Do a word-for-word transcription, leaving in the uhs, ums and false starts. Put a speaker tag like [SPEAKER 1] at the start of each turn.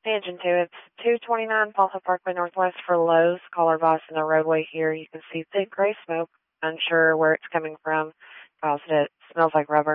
[SPEAKER 1] Hey, Engine two, it's two twenty-nine Falsa Parkway Northwest for Lowe's. Caller boss in the roadway here. You can see thick gray smoke. Unsure where it's coming from. Cause it smells like rubber.